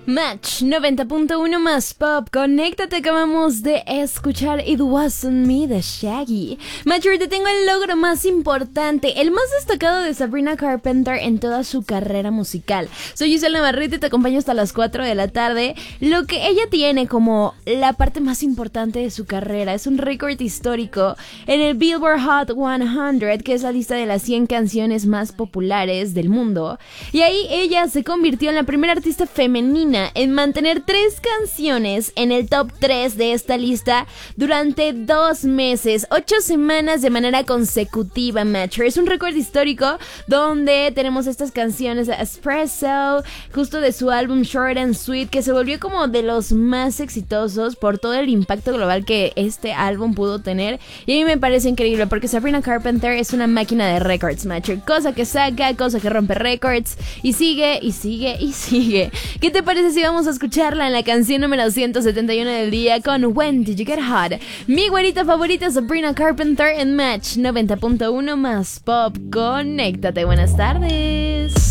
Match 90.1 más pop. Conéctate, acabamos de escuchar It Wasn't Me de Shaggy. Matcher, te tengo el logro más importante, el más destacado de Sabrina Carpenter en toda su carrera musical. Soy Giselle Navarrete y te acompaño hasta las 4 de la tarde. Lo que ella tiene como la parte más importante de su carrera es un récord histórico en el Billboard Hot 100, que es la lista de las 100 canciones más populares del mundo. Y ahí ella se convirtió en la primera artista femenina en mantener 3 canciones en el top 3 de esta lista durante 2 meses, 8 semanas de manera consecutiva, Matcher. Es un récord histórico donde tenemos estas canciones de Espresso, justo de su álbum Short and Sweet, que se volvió como de los más exitosos por todo el impacto global que este álbum pudo tener. Y a mí me parece increíble porque Sabrina Carpenter es una máquina de records, Matcher. Cosa que saca, cosa que rompe récords y sigue y sigue y sigue. ¿Qué te parece si vamos a escucharla en la canción número 171 del día con When Did You Get Hot? Mi güerita favorita Sabrina Carpenter en Match 90.1 más pop. Conéctate, buenas tardes.